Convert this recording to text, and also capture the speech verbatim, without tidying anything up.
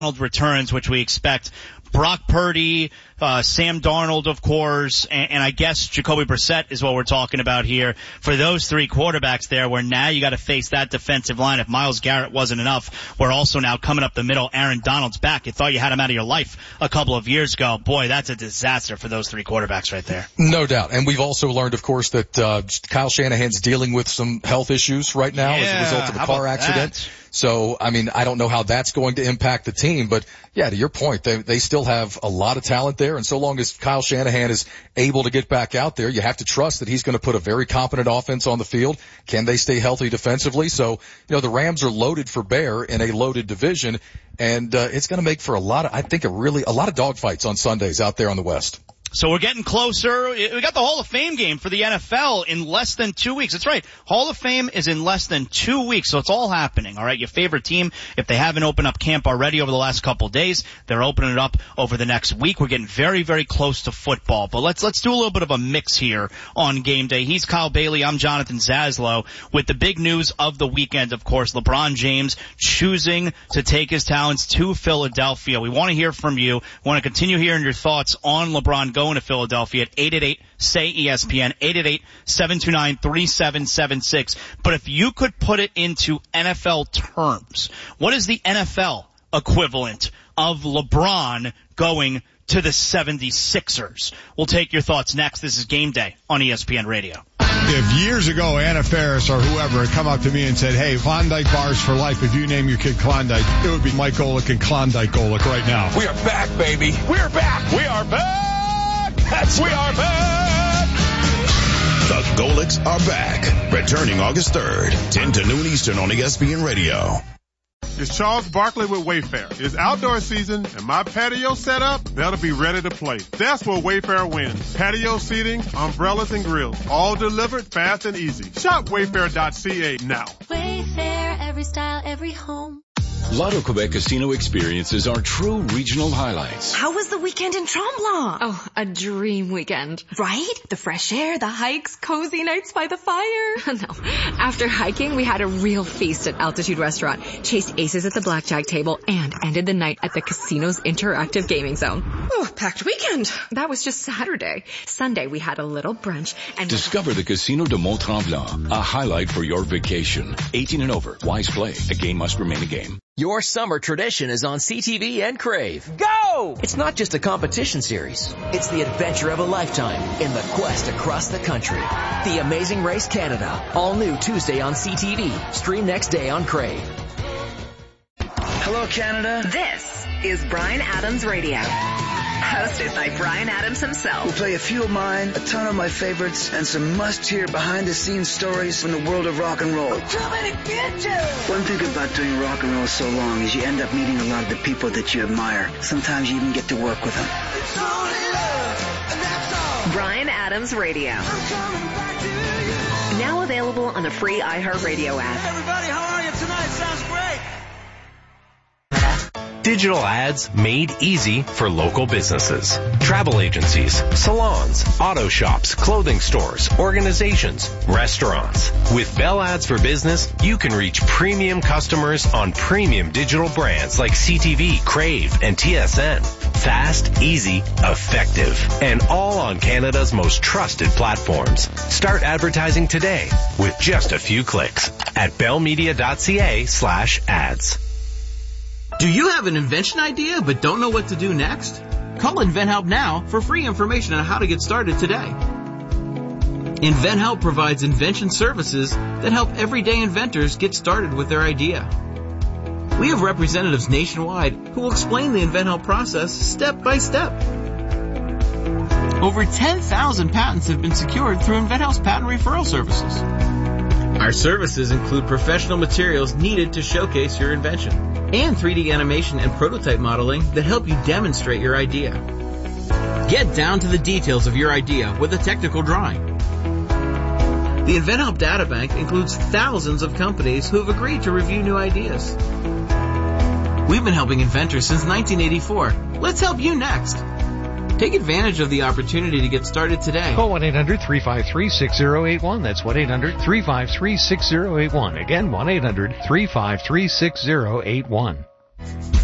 returns, which we expect. Brock Purdy, uh, Sam Darnold, of course, and, and I guess Jacoby Brissett is what we're talking about here for those three quarterbacks there, where now you got to face that defensive line. If Myles Garrett wasn't enough, we're also now coming up the middle. Aaron Donald's back. You thought you had him out of your life a couple of years ago. Boy, that's a disaster for those three quarterbacks right there. No doubt. And we've also learned, of course, that uh, Kyle Shanahan's dealing with some health issues right now yeah, as a result of a car accident. That? So, I mean, I don't know how that's going to impact the team, but yeah, to your point, they, they still have a lot of talent there, and so long as Kyle Shanahan is able to get back out there, you have to trust that he's going to put a very competent offense on the field. Can they stay healthy defensively? So, you know, the Rams are loaded for bear in a loaded division, and uh, it's going to make for a lot of, I think, a really, a lot of dogfights on Sundays out there on the West. So we're getting closer. We got the Hall of Fame game for the N F L in less than two weeks. That's right. Hall of Fame is in less than two weeks, so it's all happening. All right, your favorite team, if they haven't opened up camp already over the last couple of days, they're opening it up over the next week. We're getting very, very close to football. But let's let's do a little bit of a mix here on game day. He's Kyle Bailey. I'm Jonathan Zaslow. With the big news of the weekend, of course, LeBron James choosing to take his talents to Philadelphia. We want to hear from you. We want to continue hearing your thoughts on LeBron going to Philadelphia at eight eight eight, S A Y, E S P N, eight eight eight, seven two nine, three seven seven six. But if you could put it into N F L terms, what is the N F L equivalent of LeBron going to the seventy-sixers? We'll take your thoughts next. This is Game Day on E S P N Radio. If years ago Anna Faris or whoever had come up to me and said, hey, Klondike bars for life, if you name your kid Klondike, it would be Mike Golick and Klondike Golick right now. We are back, baby. We're back. We are back. That's we are back. The Golicks are back. Returning August third, ten to noon Eastern on E S P N Radio. It's Charles Barkley with Wayfair. It's outdoor season, and my patio set up, that'll be ready to play. That's where Wayfair wins. Patio seating, umbrellas, and grills. All delivered fast and easy. Shop wayfair dot c a now. Wayfair, every style, every home. Lotto Quebec Casino experiences are true regional highlights. How was the weekend in Tremblant? Oh, a dream weekend. Right? The fresh air, the hikes, cozy nights by the fire. No. After hiking, we had a real feast at Altitude Restaurant, chased aces at the blackjack table, and ended the night at the casino's interactive gaming zone. Oh, packed weekend. That was just Saturday. Sunday, we had a little brunch and... Discover the Casino de Mont-Tremblant, a highlight for your vacation. eighteen and over. Wise play. A game must remain a game. Your summer tradition is on C T V and Crave. Go! It's not just a competition series. It's the adventure of a lifetime in the quest across the country. The Amazing Race Canada. All new Tuesday on C T V. Stream next day on Crave. Hello, Canada. This is Bryan Adams Radio. Hosted by Bryan Adams himself. We'll play a few of mine, a ton of my favorites, and some must-hear behind-the-scenes stories from the world of rock and roll. I'm coming to get you! One thing about doing rock and roll so long is you end up meeting a lot of the people that you admire. Sometimes you even get to work with them. It's only love, and that's all. Bryan Adams Radio. I'm coming back to you. Now available on the free iHeartRadio app. Hey everybody, how are you tonight? Sounds great. Digital ads made easy for local businesses. Travel agencies, salons, auto shops, clothing stores, organizations, restaurants. With Bell Ads for Business, you can reach premium customers on premium digital brands like C T V, Crave, and T S N. Fast, easy, effective, and all on Canada's most trusted platforms. Start advertising today with just a few clicks at bellmedia.ca slash ads. Do you have an invention idea but don't know what to do next? Call InventHelp now for free information on how to get started today. InventHelp provides invention services that help everyday inventors get started with their idea. We have representatives nationwide who will explain the InventHelp process step by step. Over ten thousand patents have been secured through InventHelp's patent referral services. Our services include professional materials needed to showcase your invention and three D animation and prototype modeling that help you demonstrate your idea. Get down to the details of your idea with a technical drawing. The InventHelp Databank includes thousands of companies who have agreed to review new ideas. We've been helping inventors since nineteen eighty-four. Let's help you next. Take advantage of the opportunity to get started today. Call one eight hundred three five three six zero eight one. That's one eight hundred three five three six zero eight one. Again, one eight hundred three five three six zero eight one.